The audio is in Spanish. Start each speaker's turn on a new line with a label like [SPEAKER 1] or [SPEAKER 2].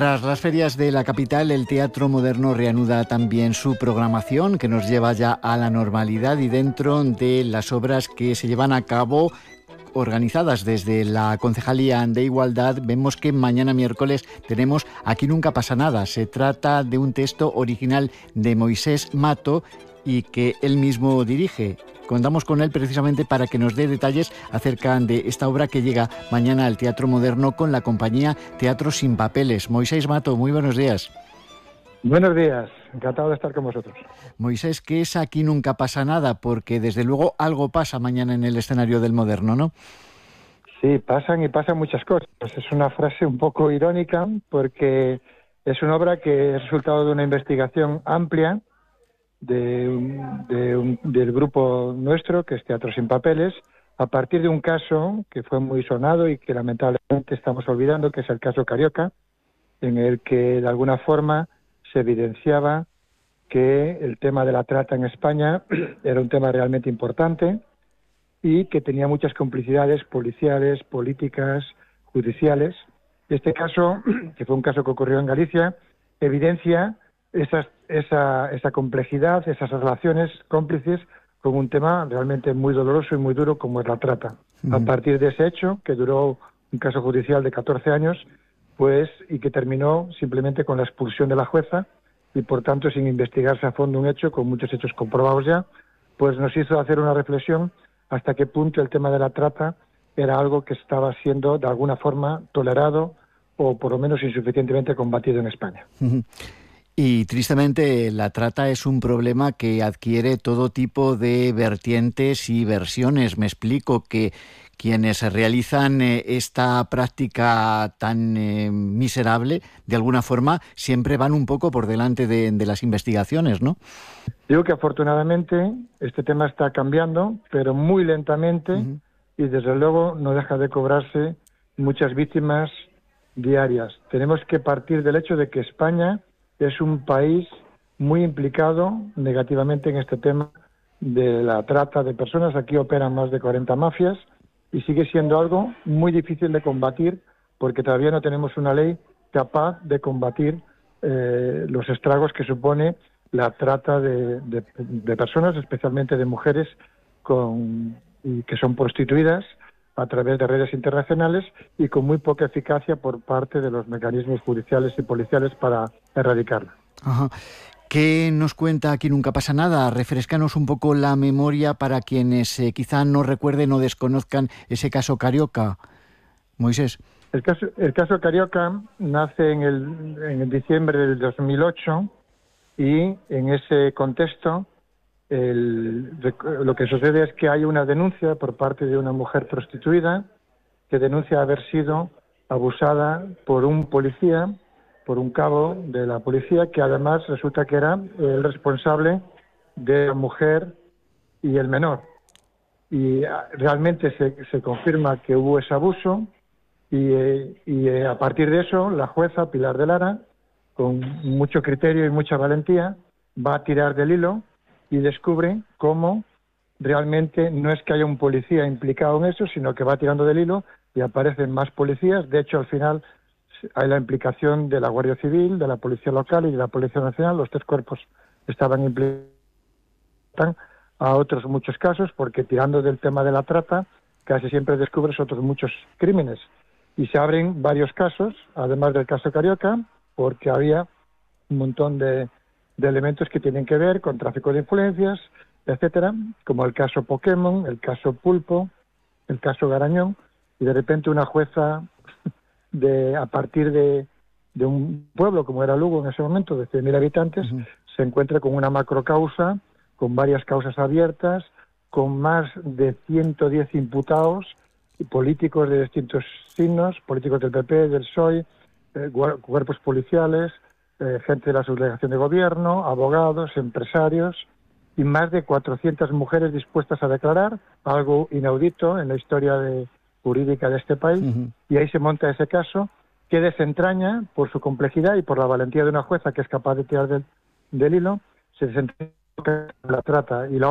[SPEAKER 1] Tras las ferias de la capital, el Teatro Moderno reanuda también su programación, que nos lleva ya a la normalidad, y dentro de las obras que se llevan a cabo organizadas desde la Concejalía de Igualdad, vemos que mañana miércoles tenemos Aquí nunca pasa nada. Se trata de un texto original de Moisés Mato y que él mismo dirige. Contamos con él precisamente para que nos dé detalles acerca de esta obra que llega mañana al Teatro Moderno con la compañía Teatro Sin Papeles. Moisés Mato, muy buenos días.
[SPEAKER 2] Buenos días, encantado de estar con vosotros.
[SPEAKER 1] Moisés, ¿qué es Aquí nunca pasa nada? Porque desde luego algo pasa mañana en el escenario del Moderno, ¿no?
[SPEAKER 2] Sí, pasan muchas cosas. Es una frase un poco irónica porque es una obra que es resultado de una investigación amplia del grupo nuestro, que es Teatro Sin Papeles, a partir de un caso que fue muy sonado y que lamentablemente estamos olvidando, que es el caso Carioca, en el que de alguna forma se evidenciaba que el tema de la trata en España era un tema realmente importante y que tenía muchas complicidades policiales, políticas, judiciales. Este caso, que fue un caso que ocurrió en Galicia, evidencia esa complejidad, esas relaciones cómplices con un tema realmente muy doloroso y muy duro como es la trata. A partir de ese hecho, que duró un caso judicial de 14 años, pues, y que terminó simplemente con la expulsión de la jueza y por tanto sin investigarse a fondo un hecho, con muchos hechos comprobados ya, pues nos hizo hacer una reflexión hasta qué punto el tema de la trata era algo que estaba siendo de alguna forma tolerado o por lo menos insuficientemente combatido en España.
[SPEAKER 1] Y tristemente la trata es un problema que adquiere todo tipo de vertientes y versiones. Me explico, que quienes realizan esta práctica tan miserable, de alguna forma, siempre van un poco por delante de las investigaciones, ¿no?
[SPEAKER 2] Digo que afortunadamente este tema está cambiando, pero muy lentamente, y desde luego no deja de cobrarse muchas víctimas diarias. Tenemos que partir del hecho de que España es un país muy implicado negativamente en este tema de la trata de personas. Aquí operan más de 40 mafias y sigue siendo algo muy difícil de combatir porque todavía no tenemos una ley capaz de combatir los estragos que supone la trata de personas, especialmente de mujeres que son prostituidas a través de redes internacionales y con muy poca eficacia por parte de los mecanismos judiciales y policiales para erradicarla.
[SPEAKER 1] Ajá. ¿Qué nos cuenta Aquí nunca pasa nada? Refrescanos un poco la memoria para quienes quizá no recuerden o desconozcan ese caso Carioca. Moisés.
[SPEAKER 2] El caso Carioca nace en diciembre del 2008 y en ese contexto lo que sucede es que hay una denuncia por parte de una mujer prostituida que denuncia haber sido abusada por un policía, por un cabo de la policía, que además resulta que era el responsable de la mujer y el menor. Y realmente se confirma que hubo ese abuso y a partir de eso la jueza Pilar de Lara, con mucho criterio y mucha valentía, va a tirar del hilo y descubre cómo realmente no es que haya un policía implicado en eso, sino que va tirando del hilo y aparecen más policías. De hecho, al final hay la implicación de la Guardia Civil, de la Policía Local y de la Policía Nacional. Los tres cuerpos estaban implicados a otros muchos casos, porque tirando del tema de la trata casi siempre descubres otros muchos crímenes. Y se abren varios casos, además del caso Carioca, porque había un montón de elementos que tienen que ver con tráfico de influencias, etcétera, como el caso Pokémon, el caso Pulpo, el caso Garañón, y de repente una jueza a partir de un pueblo como era Lugo en ese momento, de 100.000 habitantes, se encuentra con una macrocausa, con varias causas abiertas, con más de 110 imputados, y políticos de distintos signos, políticos del PP, del PSOE, cuerpos policiales, gente de la subdelegación de gobierno, abogados, empresarios y más de 400 mujeres dispuestas a declarar, algo inaudito en la historia jurídica de este país. Y ahí se monta ese caso que desentraña, por su complejidad y por la valentía de una jueza que es capaz de tirar del hilo, se desentraña la trata y la